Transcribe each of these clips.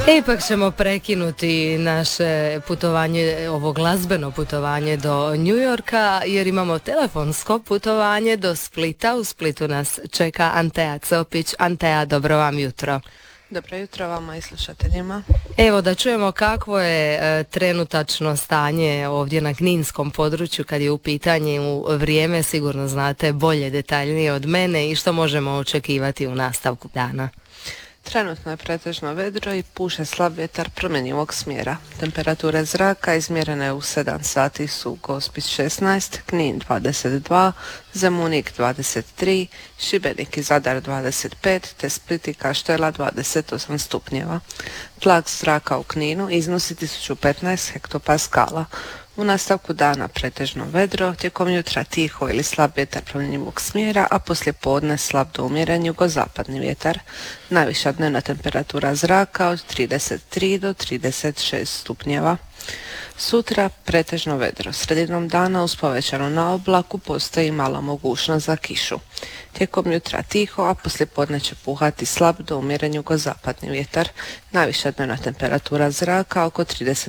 Ipak ćemo prekinuti naše putovanje, ovo glazbeno putovanje do New Yorka, jer imamo telefonsko putovanje do Splita. U Splitu nas čeka Antea Copić. Antea, dobro vam jutro. Dobro jutro vama i slušateljima. Evo da čujemo kakvo je trenutačno stanje ovdje na kninskom području kad je u pitanju vrijeme, sigurno znate bolje, detaljnije od mene, i što možemo očekivati u nastavku dana. Trenutno je pretežno vedro i puše slab vjetar promjenjivog smjera. Temperature zraka izmjerene u 7 sati su Gospić 16, Knin 22, Zemunik 23, Šibenik i Zadar 25, te Split i Kaštela 28 stupnjeva. Tlak zraka u Kninu iznosi 1015 hektopaskala. U nastavku dana pretežno vedro, tijekom jutra tiho ili slab vjetar promjenjivog smjera, a poslije podne slab do umjeren jugozapadni vjetar. Najviša dnevna temperatura zraka od 33 do 36 stupnjeva. Sutra pretežno vedro. Sredinom dana uz povećanu naoblaku postoji mala mogućnost za kišu. Tijekom jutra tiho, a poslije podne će puhati slab do umjeren jugozapadni vjetar. Najviša dnevna temperatura zraka oko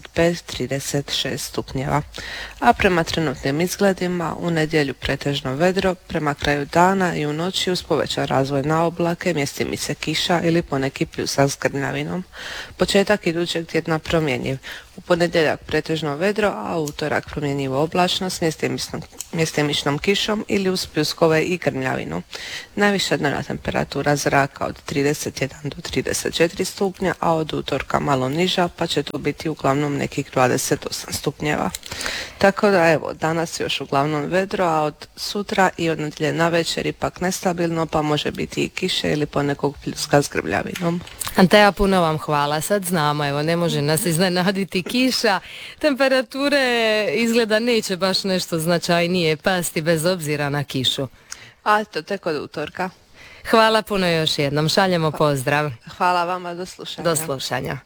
35-36 stupnjeva. A prema trenutnim izgledima u nedjelju pretežno vedro, prema kraju dana i u noći uz povećan razvoj naoblake mjestimice kiša ili poneki pljusak s grmljavinom. Početak idućeg tjedna promjenjiv. U ponedjeljak pretežno vedro, a u utorak promjenjivo oblačno s mjestimičnom kišom ili uz pljuskove i grmljavinu. Najviša dnevna temperatura zraka od 31 do 34 stupnja, a od utorka malo niža, pa će to biti uglavnom nekih 28 stupnjeva. Tako da evo, danas još uglavnom vedro, a od sutra i od nedjelje navečer ipak nestabilno, pa može biti i kiše ili ponekog pljuska s grmljavinom. Antea, puno vam hvala. Sad znamo, evo, ne može nas iznenaditi kiša. Temperature izgleda neće baš nešto značajnije pasti bez obzira na kišu. A to tek od utorka. Hvala puno još jednom. Šaljemo pozdrav. Hvala vama, do slušanja. Do slušanja.